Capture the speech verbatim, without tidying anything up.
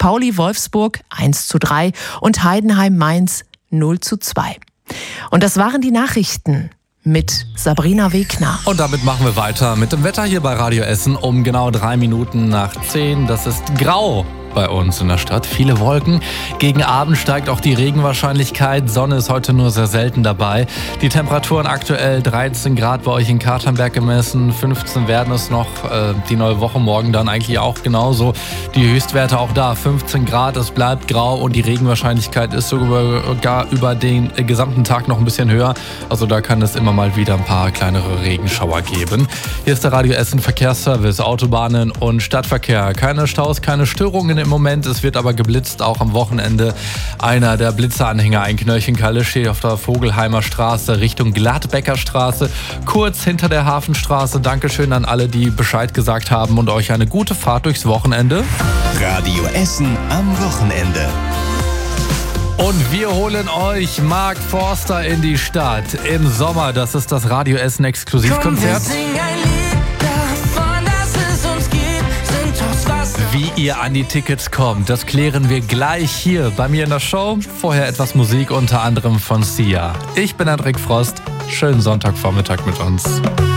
Pauli Wolfsburg eins zu drei und Heidenheim Mainz null zu zwei. Und das waren die Nachrichten mit Sabrina Wegner. Und damit machen wir weiter mit dem Wetter hier bei Radio Essen um genau drei Minuten nach zehn. Das ist grau bei uns in der Stadt. Viele Wolken. Gegen Abend steigt auch die Regenwahrscheinlichkeit. Sonne ist heute nur sehr selten dabei. Die Temperaturen aktuell dreizehn Grad bei euch in Katernberg gemessen. fünfzehn werden es noch. Äh, die neue Woche morgen dann eigentlich auch genauso. Die Höchstwerte auch da. fünfzehn Grad. Es bleibt grau und die Regenwahrscheinlichkeit ist sogar über den gesamten Tag noch ein bisschen höher. Also da kann es immer mal wieder ein paar kleinere Regenschauer geben. Hier ist der Radio Essen Verkehrsservice, Autobahnen und Stadtverkehr. Keine Staus, keine Störungen im Moment. Es wird aber geblitzt, auch am Wochenende. Einer der Blitzeranhänger, ein Knöllchenkalle, steht auf der Vogelheimer Straße Richtung Gladbecker Straße, kurz hinter der Hafenstraße. Dankeschön an alle, die Bescheid gesagt haben und euch eine gute Fahrt durchs Wochenende. Radio Essen am Wochenende. Und wir holen euch Mark Forster in die Stadt im Sommer. Das ist das Radio Essen Exklusivkonzert. Wie ihr an die Tickets kommt, das klären wir gleich hier bei mir in der Show. Vorher etwas Musik, unter anderem von Sia. Ich bin Hendrik Frost. Schönen Sonntagvormittag mit uns.